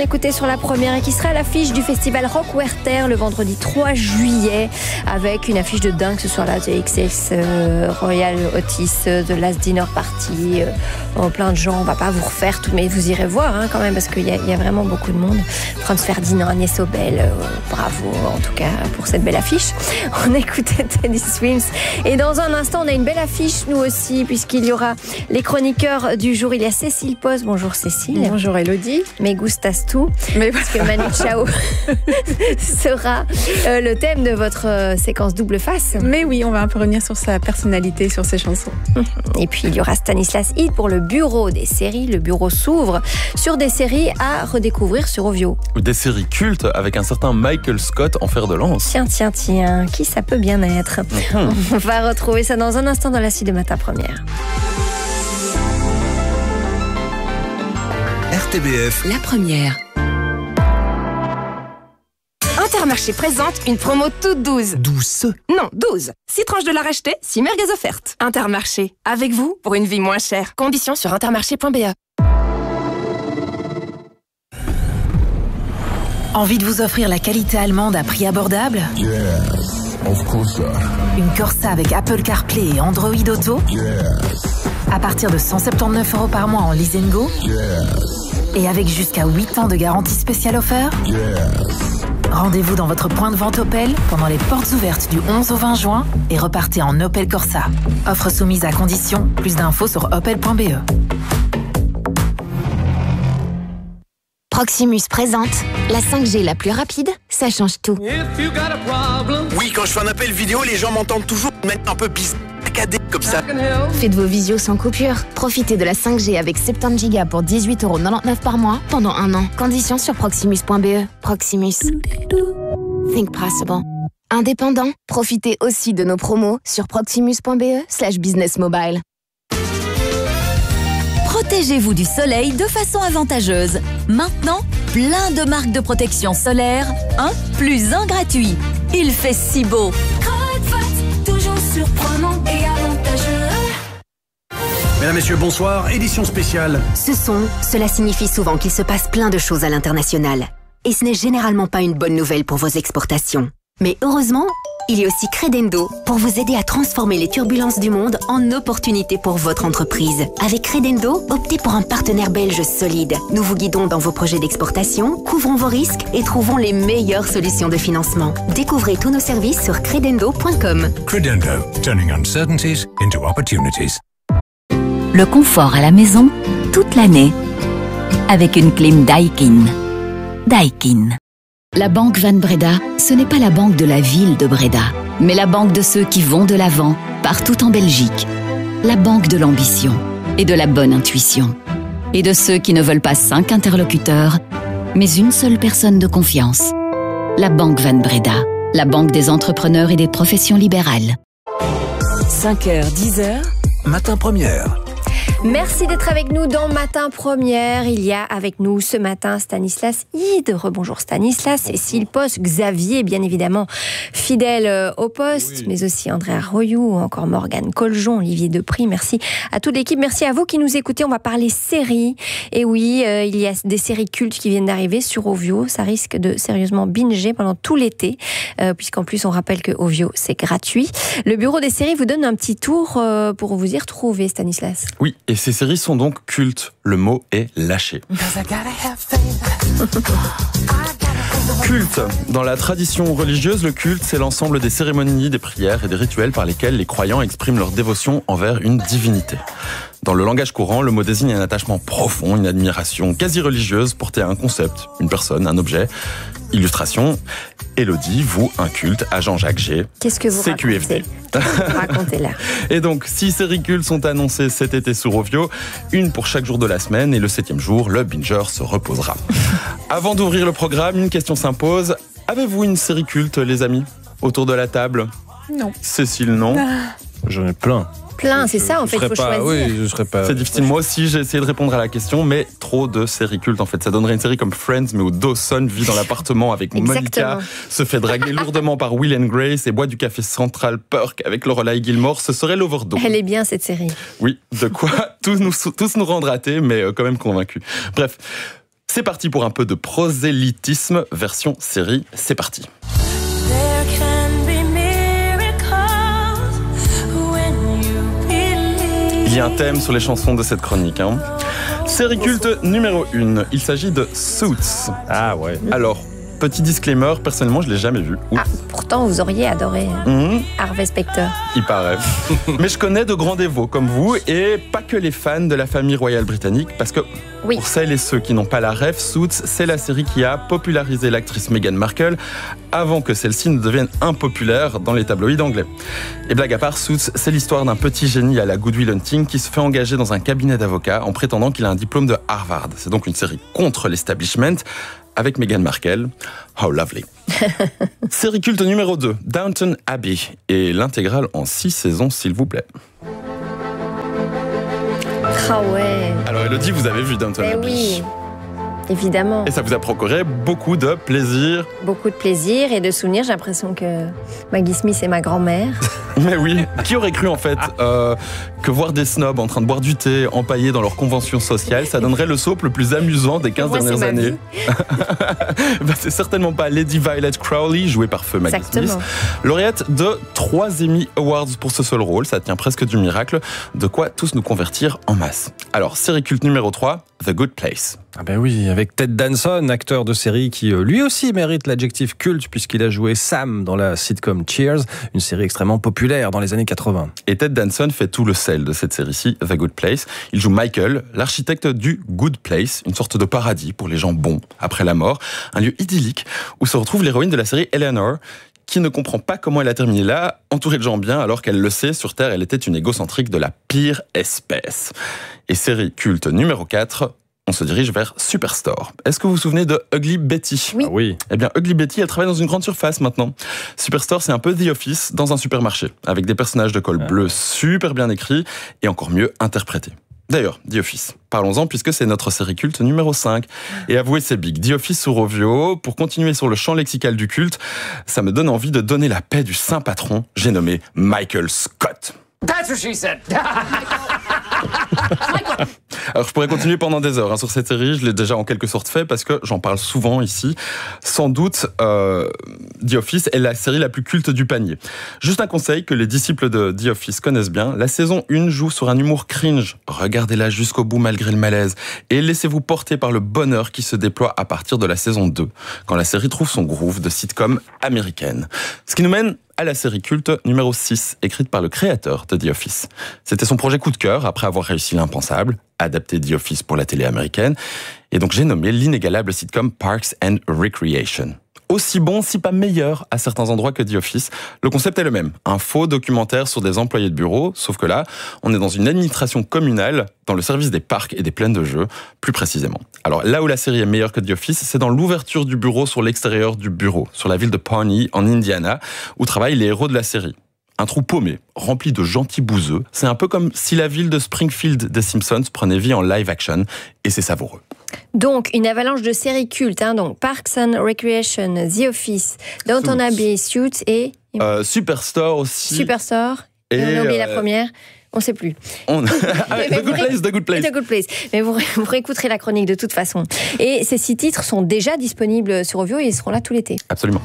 Écoutez sur la première et qui sera à l'affiche du festival Rock Werther le vendredi 3 juillet avec une affiche de dingue ce soir-là, The XX, Royal Otis, The Last Dinner Party, plein de gens, on va pas vous refaire tout, mais vous irez voir quand même parce qu'il y a vraiment beaucoup de monde. Franz Ferdinand, Agnès Obel, bravo en tout cas pour cette belle affiche. On écoutait Teddy Swims et dans un instant on a une belle affiche nous aussi puisqu'il y aura les chroniqueurs du jour. Il y a Cécile Post, bonjour Cécile. Bonjour Elodie. Me gustas tout. Parce que Manu Chao sera le thème de votre séquence double face. Mais oui, on va un peu revenir sur sa personnalité, sur ses chansons. Et puis il y aura Stanislas Hid pour le bureau des séries. Le bureau s'ouvre sur des séries à redécouvrir sur Ovio. Des séries cultes avec un certain Michael Scott en fer de lance. Tiens, qui ça peut bien être. On va retrouver ça dans un instant dans la suite de Matin Première. RTBF, la première. Intermarché présente une promo toute 12. 12. Non, 12. 6 tranches de la racheter, 6 merguez offertes. Intermarché, avec vous pour une vie moins chère. Conditions sur intermarché.be. Envie de vous offrir la qualité allemande à prix abordable? Yes, of course. Une Corsa avec Apple CarPlay et Android Auto? Yes. À partir de 179 € par mois en Lease & Go? Yes. Et avec jusqu'à 8 ans de garantie spéciale offerte? Yes. Rendez-vous dans votre point de vente Opel pendant les portes ouvertes du 11 au 20 juin et repartez en Opel Corsa. Offre soumise à condition. Plus d'infos sur opel.be. Proximus présente la 5G la plus rapide, ça change tout. Oui, quand je fais un appel vidéo, les gens m'entendent toujours de manière un peu bizarre, comme ça. Faites vos visios sans coupure. Profitez de la 5G avec 70 Go pour 18,99 € par mois pendant un an. Conditions sur proximus.be. Proximus. Think possible. Indépendant, profitez aussi de nos promos sur proximus.be/businessmobile. Protégez-vous du soleil de façon avantageuse. Maintenant, plein de marques de protection solaire, 1 + 1 gratuit. Il fait si beau. Toujours surprenant et avantageux. Mesdames, Messieurs, bonsoir. Édition spéciale. Cela signifie souvent qu'il se passe plein de choses à l'international. Et ce n'est généralement pas une bonne nouvelle pour vos exportations. Mais heureusement, il y a aussi Credendo pour vous aider à transformer les turbulences du monde en opportunités pour votre entreprise. Avec Credendo, optez pour un partenaire belge solide. Nous vous guidons dans vos projets d'exportation, couvrons vos risques et trouvons les meilleures solutions de financement. Découvrez tous nos services sur credendo.com. Credendo, turning uncertainties into opportunities. Le confort à la maison, toute l'année. Avec une clim Daikin. Daikin. La banque Van Breda, ce n'est pas la banque de la ville de Breda, mais la banque de ceux qui vont de l'avant, partout en Belgique. La banque de l'ambition et de la bonne intuition. Et de ceux qui ne veulent pas 5 interlocuteurs, mais une seule personne de confiance. La banque Van Breda, la banque des entrepreneurs et des professions libérales. 5h, 10h. Matin Première. Merci d'être avec nous dans Matin Première. Il y a avec nous ce matin Stanislas Hid. Rebonjour Stanislas, Cécile Post, Xavier, bien évidemment, fidèle au poste, mais aussi Andrea Royou, encore Morgane Coljon, Olivier Depry. Merci à toute l'équipe. Merci à vous qui nous écoutez. On va parler séries. Et oui, il y a des séries cultes qui viennent d'arriver sur Ovio. Ça risque de sérieusement binger pendant tout l'été, puisqu'en plus, on rappelle que Ovio, c'est gratuit. Le bureau des séries vous donne un petit tour pour vous y retrouver, Stanislas. Oui. Et ces séries sont donc cultes. Le mot est lâché. Culte. Dans la tradition religieuse, le culte, c'est l'ensemble des cérémonies, des prières et des rituels par lesquels les croyants expriment leur dévotion envers une divinité. Dans le langage courant, le mot désigne un attachement profond, une admiration quasi religieuse portée à un concept, une personne, un objet. Illustration, Elodie voue un culte à Jean-Jacques G. Qu'est-ce que vous CQFD. Racontez-la. Et donc, 6 séries cultes sont annoncées cet été sur Ovio, une pour chaque jour de la semaine, et le 7e jour, le binger se reposera. Avant d'ouvrir le programme, une question s'impose. Avez-vous une série culte, les amis, autour de la table? Non. Cécile, non? J'en ai plein. C'est ça, en fait, il faut choisir. Oui, je serais pas. C'est difficile. Moi aussi, j'ai essayé de répondre à la question, mais trop de séries cultes, en fait. Ça donnerait une série comme Friends, mais où Dawson vit dans l'appartement avec Monica, se fait draguer lourdement par Will and Grace et boit du café Central Perk avec Lorelai Gilmore. Ce serait l'overdose. Elle est bien, cette série. Oui, de quoi tous nous rendre athées, mais quand même convaincus. Bref. C'est parti pour un peu de prosélytisme version série. C'est parti. Il y a un thème sur les chansons de cette chronique. Série culte numéro 1. Il s'agit de Suits. Ah ouais. Alors, petit disclaimer, personnellement, je ne l'ai jamais vu. Ah, pourtant, vous auriez adoré Harvey Specter. Il paraît. Mais je connais de grands dévots comme vous, et pas que les fans de la famille royale britannique, parce que pour celles et ceux qui n'ont pas la ref, Suits, c'est la série qui a popularisé l'actrice Meghan Markle avant que celle-ci ne devienne impopulaire dans les tabloïds anglais. Et blague à part, Suits, c'est l'histoire d'un petit génie à la Good Will Hunting qui se fait engager dans un cabinet d'avocats en prétendant qu'il a un diplôme de Harvard. C'est donc une série contre l'establishment, avec Meghan Markle. How lovely. Série culte numéro 2, Downton Abbey. Et l'intégrale en 6 saisons, s'il vous plaît. Ah ouais. Alors Elodie, vous avez vu Downton Abbey? Oui, évidemment. Et ça vous a procuré beaucoup de plaisir. Beaucoup de plaisir et de souvenirs. J'ai l'impression que Maggie Smith est ma grand-mère. Mais oui, qui aurait cru en fait que voir des snobs en train de boire du thé empaillés dans leur convention sociale, ça donnerait le soap le plus amusant des 15 dernières années. C'est certainement pas Lady Violet Crowley, jouée par feu Maggie Smith, lauréate de 3 Emmy Awards pour ce seul rôle, ça tient presque du miracle, de quoi tous nous convertir en masse. Alors, série culte numéro 3, The Good Place. Ah ben oui, avec Ted Danson, acteur de série qui lui aussi mérite l'adjectif culte puisqu'il a joué Sam dans la sitcom Cheers, une série extrêmement populaire dans les années 80. Et Ted Danson fait tout le sel de cette série-ci, The Good Place. Il joue Michael, l'architecte du Good Place, une sorte de paradis pour les gens bons après la mort, un lieu idyllique où se retrouve l'héroïne de la série Eleanor, qui ne comprend pas comment elle a terminé là, entourée de gens bien, alors qu'elle le sait, sur Terre, elle était une égocentrique de la pire espèce. Et série culte numéro 4, on se dirige vers Superstore. Est-ce que vous vous souvenez de Ugly Betty? Oui. Ah oui. Eh bien, Ugly Betty, elle travaille dans une grande surface maintenant. Superstore, c'est un peu The Office dans un supermarché, avec des personnages de col bleu super bien écrits et encore mieux interprétés. D'ailleurs, The Office, parlons-en puisque c'est notre série culte numéro 5. Et avouez, c'est big. The Office sur Rovio, pour continuer sur le champ lexical du culte, ça me donne envie de donner la paix du saint patron, j'ai nommé Michael Scott. That's what she said. Alors je pourrais continuer pendant des heures sur cette série, je l'ai déjà en quelque sorte fait parce que j'en parle souvent ici. Sans doute, The Office est la série la plus culte du panier. Juste un conseil que les disciples de The Office connaissent bien, la saison 1 joue sur un humour cringe. Regardez-la jusqu'au bout malgré le malaise et laissez-vous porter par le bonheur qui se déploie à partir de la saison 2, quand la série trouve son groove de sitcom américaine. Ce qui nous mène à la série culte numéro 6, écrite par le créateur de The Office. C'était son projet coup de cœur après avoir réussi l'impensable, adapter The Office pour la télé américaine, et donc j'ai nommé l'inégalable sitcom Parks and Recreation. Aussi bon, si pas meilleur, à certains endroits que The Office. Le concept est le même. Un faux documentaire sur des employés de bureau, sauf que là, on est dans une administration communale, dans le service des parcs et des plaines de jeux, plus précisément. Alors là où la série est meilleure que The Office, c'est dans l'ouverture du bureau sur l'extérieur du bureau, sur la ville de Pawnee, en Indiana, où travaillent les héros de la série. Un trou paumé, rempli de gentils bouseux. C'est un peu comme si la ville de Springfield des Simpsons prenait vie en live action, et c'est savoureux. Donc, une avalanche de séries cultes, donc Parks and Recreation, The Office, Downton Abbey, Suits et... Superstore aussi. Superstore, et on a oublié la première. On ne sait plus. The Good Place. The Good Place. Mais vous réécouterez la chronique de toute façon. Et ces 6 titres sont déjà disponibles sur Rovio et ils seront là tout l'été. Absolument.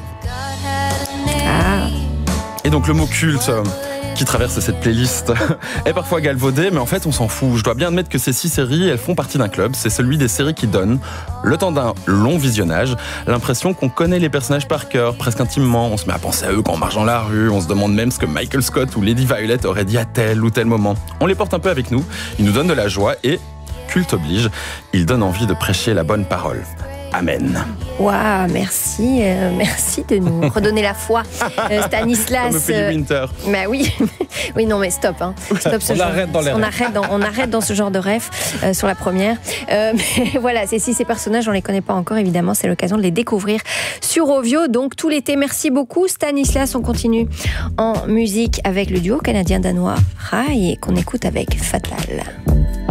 Ah. Et donc le mot culte qui traverse cette playlist est parfois galvaudé, mais en fait on s'en fout. Je dois bien admettre que ces 6 séries, elles font partie d'un club. C'est celui des séries qui donnent, le temps d'un long visionnage, l'impression qu'on connaît les personnages par cœur, presque intimement. On se met à penser à eux quand on marche dans la rue, on se demande même ce que Michael Scott ou Lady Violet auraient dit à tel ou tel moment. On les porte un peu avec nous, ils nous donnent de la joie et, culte oblige, ils donnent envie de prêcher la bonne parole. Amen. Waouh, merci, merci de nous redonner la foi, Stanislas. Comme Philip Winter. Bah oui, oui non mais stop, hein. Stop ce on genre. arrête dans les rêves. On arrête dans ce genre de rêve sur la première. Mais voilà, ces personnages, on les connaît pas encore évidemment, c'est l'occasion de les découvrir sur Rovio. Donc tout l'été, merci beaucoup Stanislas. On continue en musique avec le duo canadien-danois Rai qu'on écoute avec Fatal.